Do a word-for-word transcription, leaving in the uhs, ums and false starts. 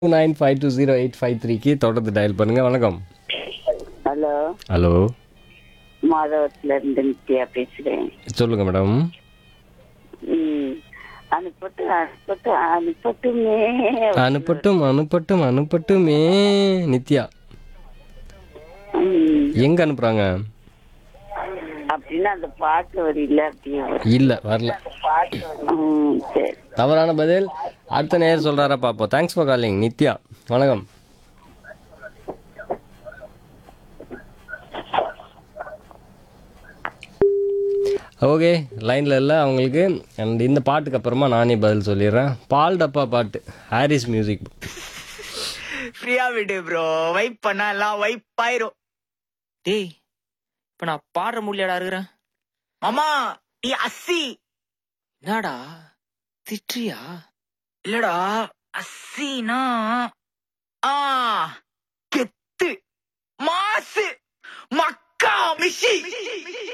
Nine five two zero eight five த்ரீக்கு தொடர்ந்து dial பண்ணுங்க. வணக்கம். ஹலோ, ஹலோ, மாதவத்துல இருந்து நித்யா பேசுறேன். சொல்லுங்க மேடம். ம், அனுப்பட்டு அனுப்பட்டு அனுப்பட்டுமே. அனுப்பட்டும் அனுப்பட்டும் அனுப்பட்டுமே. நித்யா ம், எங்க அனுப்புறாங்க? அப்படின்னு அந்த பாட்டு வரியில அப்படியே வரும். இல்ல வரல. ம், சரி. தவறான பதில். அடுத்த நேர் சொல்றாரா பாப்போம். Thanks for calling Nithya. வணக்கம். ஓகே, லைனில் இல்லை அவங்களுக்கு. அண்ட் இந்த பாட்டுக்கு அப்புறமா நானே பதில் சொல்லிடுறேன். பால் டப்பா பாட்டு, ஹாரிஸ் மியூசிக். ஃப்ரீயா விடு ப்ரோ, வைப் பண்ணா எல்லாம் வைப் ஆயிரும். டேய், இப்ப நான் பாடுற முடியலடா இருக்கிறேன். மாமா நீ அஸ்ஸி. என்னடா திட்டுறியா? இல்லடா, அஸ்ஸினா ஆ கெத்து மாசு மக்கா மிஷி.